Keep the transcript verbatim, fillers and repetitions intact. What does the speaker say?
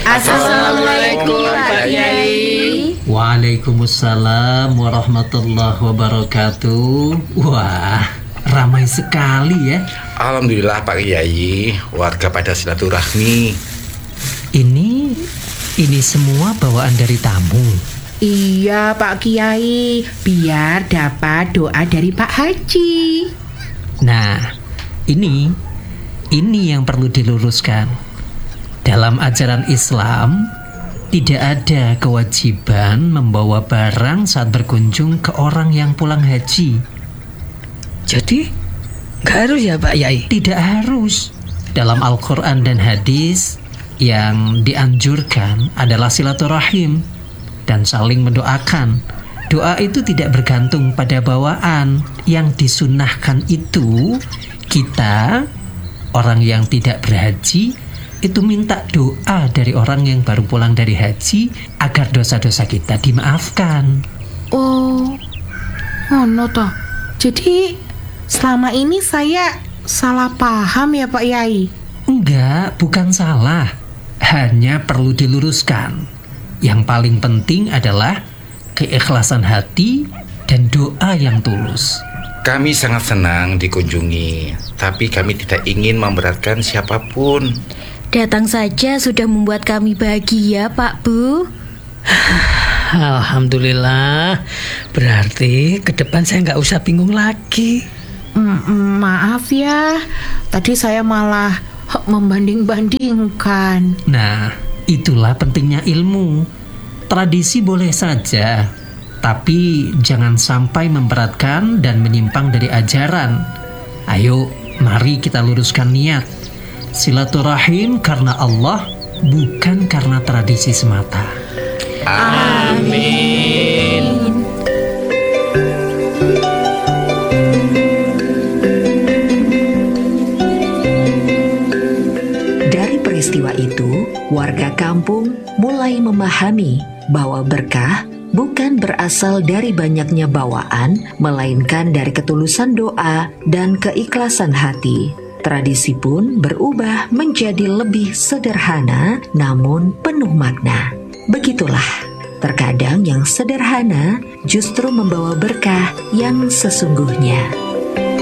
Assalamualaikum Pak Kiai. Waalaikumsalam warahmatullahi wabarakatuh. Wah, ramai sekali ya. Alhamdulillah Pak Kiai, warga pada silaturahmi. Ini, ini semua bawaan dari tamu. Iya Pak Kiai, biar dapat doa dari Pak Haji. Nah, ini, ini yang perlu diluruskan. Dalam ajaran Islam, tidak ada kewajiban membawa barang saat berkunjung ke orang yang pulang haji. Jadi, nggak harus ya Pak Yai? Tidak harus. Dalam Al-Quran dan hadis, yang dianjurkan adalah silaturahim dan saling mendoakan. Doa itu tidak bergantung pada bawaan. Yang disunahkan itu, kita, orang yang tidak berhaji, itu minta doa dari orang yang baru pulang dari haji agar dosa-dosa kita dimaafkan. Oh, oh no toh. Jadi selama ini saya salah paham ya Pak Yai? Enggak, bukan salah. Hanya perlu diluruskan. Yang paling penting adalah keikhlasan hati dan doa yang tulus. Kami sangat senang dikunjungi, tapi kami tidak ingin memberatkan siapapun. Datang saja sudah membuat kami bahagia, Pak Bu. Alhamdulillah. Berarti ke depan saya nggak usah bingung lagi. Mm, maaf ya, tadi saya malah membanding-bandingkan. Nah, itulah pentingnya ilmu. Tradisi boleh saja, tapi jangan sampai memberatkan dan menyimpang dari ajaran. Ayo, mari kita luruskan niat. Silaturahim karena Allah, bukan karena tradisi semata. Amin. Dari peristiwa itu, warga kampung mulai memahami bahwa berkah bukan berasal dari banyaknya bawaan, melainkan dari ketulusan doa dan keikhlasan hati. Tradisi pun berubah menjadi lebih sederhana namun penuh makna. Begitulah, terkadang yang sederhana justru membawa berkah yang sesungguhnya.